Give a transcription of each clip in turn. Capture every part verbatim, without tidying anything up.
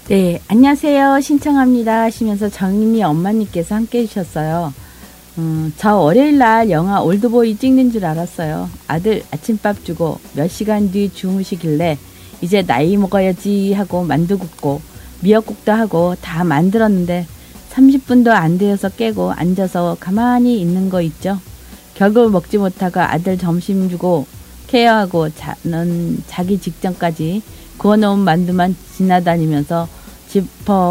네, 안녕하세요. 신청합니다 하시면서 정인이 엄마님께서 함께 해주셨어요. 음, 저 월요일날 영화 올드보이 찍는 줄 알았어요. 아들 아침밥 주고 몇 시간 뒤 주무시길래 이제 나이 먹어야지 하고 만두 굽고 미역국도 하고 다 만들었는데 삼십 분도 안 되어서 깨고 앉아서 가만히 있는 거 있죠. 결국 먹지 못하고 아들 점심 주고 케어하고 자는 자기 직전까지 구워놓은 만두만 지나다니면서 짚어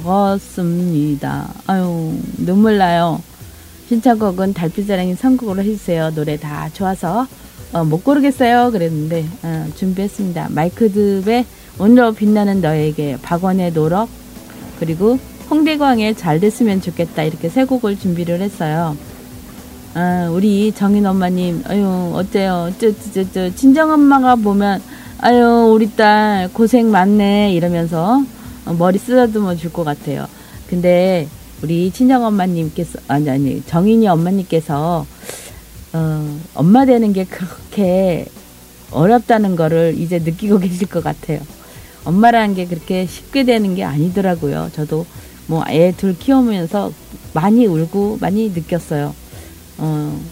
먹었습니다. 아유, 눈물 나요. 신청곡은 달빛사랑이 선곡으로 해주세요. 노래 다 좋아서 어, 못 고르겠어요 그랬는데 어, 준비했습니다. 마이크듭의 오늘로 빛나는 너에게, 박원의 노력, 그리고 홍대광의 잘 됐으면 좋겠다, 이렇게 세 곡을 준비를 했어요. 아, 우리 정인 엄마님, 아유 어때요? 저, 저, 저, 친정엄마가 보면 아유 우리 딸 고생 많네 이러면서 머리 쓰다듬어 줄 것 같아요. 근데 우리 친정엄마님께서, 아니 아니 정인이 엄마님께서 어, 엄마 되는 게 그렇게 어렵다는 거를 이제 느끼고 계실 것 같아요. 엄마라는 게 그렇게 쉽게 되는 게 아니더라고요. 저도 뭐 애 둘 키우면서 많이 울고 많이 느꼈어요. 어,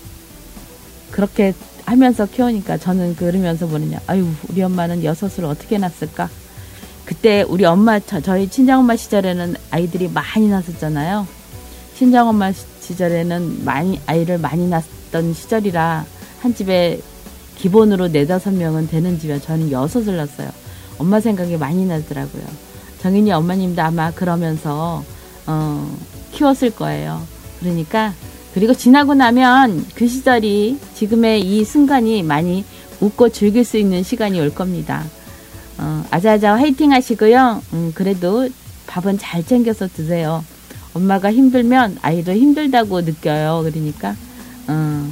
그렇게 하면서 키우니까 저는 그러면서 뭐냐, 아유 우리 엄마는 여섯을 어떻게 낳았을까. 그때 우리 엄마, 저, 저희 친정엄마 시절에는 아이들이 많이 낳았잖아요. 친정엄마 시절에는 많이 아이를 많이 낳았던 시절이라 한 집에 기본으로 네다섯 명은 되는 집에 저는 여섯을 낳았어요. 엄마 생각이 많이 나더라고요. 정인이 엄마님도 아마 그러면서 어, 키웠을 거예요. 그러니까 그리고 지나고 나면 그 시절이, 지금의 이 순간이 많이 웃고 즐길 수 있는 시간이 올 겁니다. 어, 아자아자 화이팅 하시고요. 음, 그래도 밥은 잘 챙겨서 드세요. 엄마가 힘들면 아이도 힘들다고 느껴요. 그러니까 어.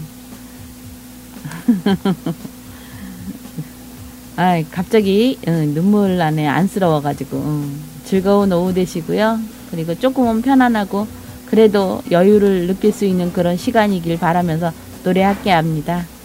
아, 갑자기 어, 눈물 나네. 안쓰러워가지고. 어. 즐거운 오후 되시고요. 그리고 조금은 편안하고 그래도 여유를 느낄 수 있는 그런 시간이길 바라면서 노래할게 합니다.